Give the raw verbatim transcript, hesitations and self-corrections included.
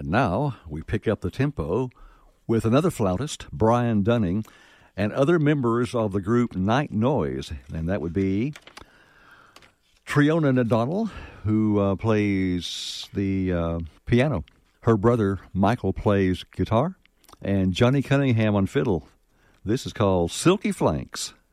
And now we pick up the tempo with another flautist, Brian Dunning, and other members of the group Night Noise. And that would be Triona O'Donnell, who uh, plays the uh, piano. Her brother, Michael, plays guitar. And Johnny Cunningham on fiddle. This is called Silky Flanks.